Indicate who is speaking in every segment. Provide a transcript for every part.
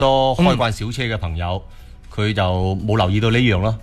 Speaker 1: 多開慣小車嘅朋友，佢就冇留意到呢樣咯。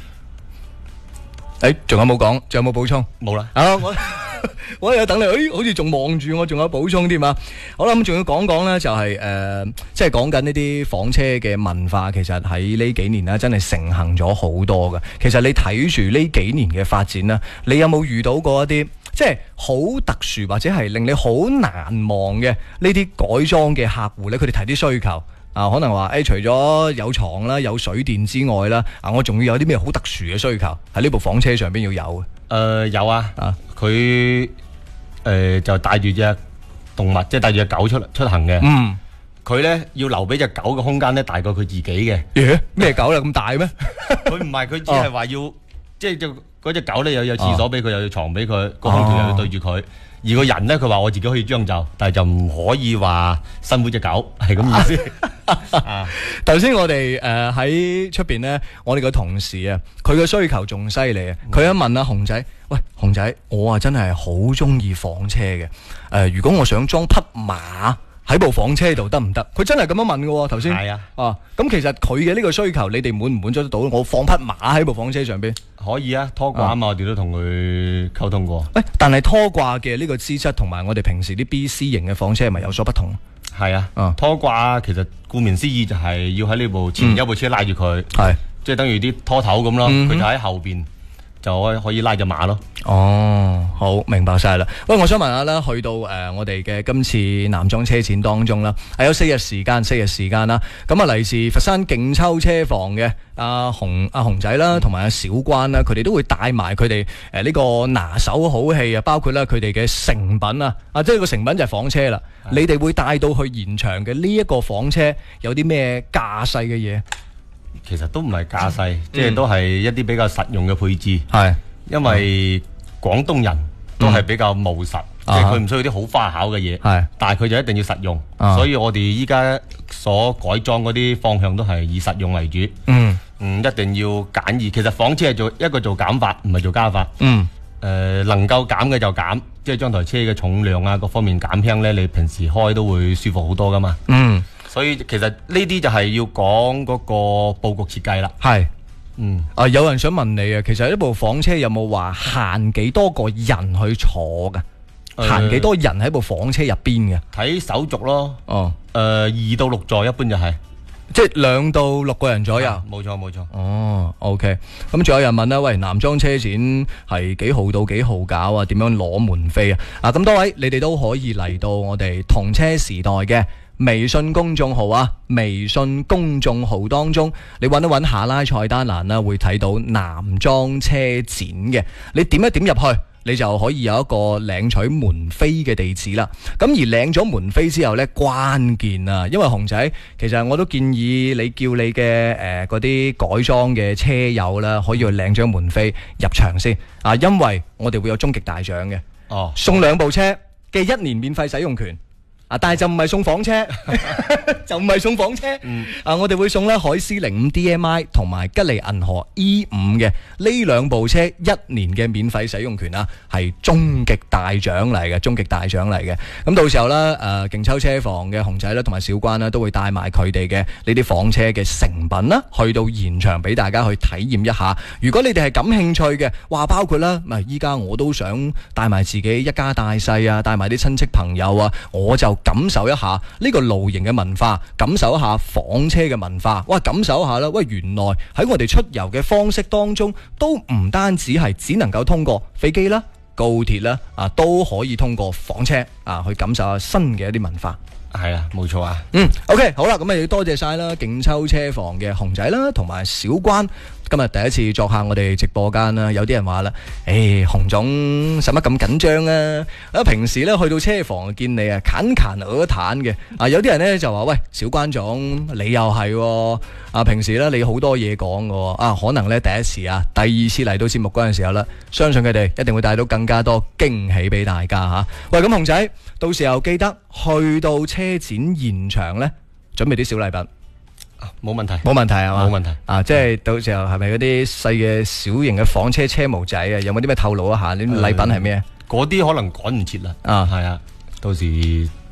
Speaker 2: 仲有冇講？仲有冇補充？
Speaker 1: 冇啦。
Speaker 2: 我又等你，好似仲望住我，仲有補充添啊！好啦，咁仲要講講呢，就係即係講緊呢啲房車嘅文化，其實喺呢幾年呢，真係盛行咗好多㗎。其實你睇住呢幾年嘅發展啦，你有冇遇到過一啲即係好特殊或者係令你好難忘嘅呢啲改裝嘅客戶呢？佢哋提啲需求啊，可能話除咗有床啦、有水電之外啦，我仲要有啲咩好特殊嘅需求喺呢部房車上邊要有嘅。
Speaker 1: 有啊，佢就帶住隻動物，即係帶住隻狗出行嘅。佢咧要留俾隻狗嘅空間咧，大過佢自己嘅。
Speaker 2: 咩狗啦咁大咩？
Speaker 1: 佢唔係，佢只係話要，即係嗰隻狗咧有廁所俾佢，又有床俾佢，個空調又要對住佢。而個人咧，佢話我自己可以將就，但係就唔可以話辛苦隻狗，係咁意思。
Speaker 2: 頭先我哋喺出邊呢，我哋個同事啊，佢嘅需求仲犀利啊！佢一問阿熊仔，喂，熊仔，我啊真係好中意房車嘅，如果我想裝匹馬喺部房車度得唔得？佢真係咁樣問嘅喎，頭先。係啊。咁其實佢嘅呢個需求，你哋滿唔滿足得到？我放匹馬喺部房車上邊？可以啊，拖掛啊嘛，我哋都同佢溝通過。但係拖掛嘅呢個資質同埋我哋平時啲 BC 型嘅房車係咪有所不同？係啊，拖掛其實顧名思義就係要喺呢部前一部車拉住佢，即係等於啲拖頭咁咯。佢就喺後邊就可以拉隻馬咯。好，明白晒啦。喂，我想問下啦，去到我哋嘅今次男裝車展當中啦，有4日時間啦。咁啊，嚟自佛山勁秋車房嘅阿熊仔啦，同埋阿小關啦，佢哋都會帶埋佢哋呢個拿手好戲啊，包括啦佢哋嘅成品啊，即係個成品就係房車啦。你哋會帶到去現場嘅呢一個房車有啲咩架勢嘅嘢？
Speaker 1: 其實都唔係架勢，即係都係一啲比較實用嘅配置。因為廣東人都係比較務實，即係佢唔需要啲好花巧嘅嘢，但係佢就一定要實用。所以我哋依家所改裝嗰啲方向都係以實用為主。一定要簡易。其實房車係做減法，唔係做加法。能夠減嘅就減，即係將台車嘅重量啊各方面減輕呢，你平時開都會舒服好多噶嘛。所以其實呢啲就係要講嗰個佈局設計啦。有人想問你啊，其實呢部房車有冇話限幾多個人去坐噶？限幾多人喺部房車入邊嘅？睇手續咯。2到6座一般就係，即係2到6個人左右。冇錯。OK。咁仲有人問啦，喂，男裝車展係幾號到幾號搞啊？點樣攞門飛啊？咁多位你哋都可以嚟到我哋同車時代嘅微信公眾號啊，微信公眾號當中，你揾一揾下拉菜單欄啦，會睇到男裝車展嘅。你點一點入去，你就可以有一個領取門飛嘅地址啦。咁而領咗門飛之後呢，關鍵啊，因為熊仔，其實我都建議你叫你嘅嗰啲改裝嘅車友啦，可以去領張門飛入場先啊，因為我哋會有終極大獎嘅。送2部車嘅1年免費使用權。但係就唔係送房車，就唔係送房車。我哋會送咧海思05 DMI 同埋吉利銀河 E5 嘅呢2部車1年嘅免費使用權啊，係終極大獎嚟嘅，終極大獎嚟嘅。咁到時候咧，勁秋車房嘅熊仔啦，同埋小關啦，都會帶埋佢哋嘅呢啲房車嘅成品啦，去到現場俾大家去體驗一下。如果你哋係感興趣嘅，話包括啦，依家我都想帶埋自己一家大細啊，帶埋啲親戚朋友啊，我就感受一下呢個露營嘅文化，感受一下房車嘅文化。哇，感受一下啦！喂，原來喺我哋出遊嘅方式當中，都唔單止係只能夠通過飛機啦、高鐵啦，都可以通過房車去感受下新嘅一啲文化。係啊，冇錯啊。OK， 好啦，咁啊要多謝晒啦，勁秋車房嘅熊仔啦，同埋小關。今日第一次作客我哋直播間啦，有啲人話啦，熊總使乜咁緊張啊？平時咧去到車房見你啊，侃嘅。有啲人咧就話，喂，小關總你又係平時咧你好多嘢講嘅，可能咧第一次啊，第二次嚟到節目嗰陣時候咧，相信佢哋一定會帶到更加多驚喜俾大家吓。喂，咁熊仔，到時候記得去到車展現場咧，準備啲小禮品。冇問題係嘛？冇問題即係到時候係咪嗰啲細嘅小型嘅房車車模仔啊？有冇啲咩透露一下？啲禮品係咩？嗰啲可能趕唔切啦。係啊，到時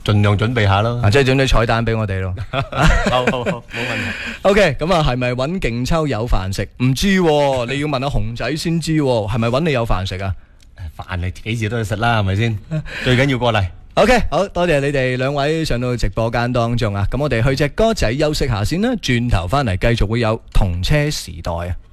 Speaker 1: 盡量準備下咯，
Speaker 2: 即係準備彩蛋俾我哋咯。
Speaker 1: 好，冇問題。
Speaker 2: OK， 咁啊，係咪揾勁抽有飯食？唔知喎，你要問阿熊仔先知喎，係咪揾你有飯食啊？
Speaker 1: 飯你幾時都要食啦，係咪先？最緊要過嚟。
Speaker 2: OK， 好多謝你哋兩位上到直播間當中啊！咁我哋去隻歌仔休息下先啦，轉頭翻嚟繼續會有童車時代啊！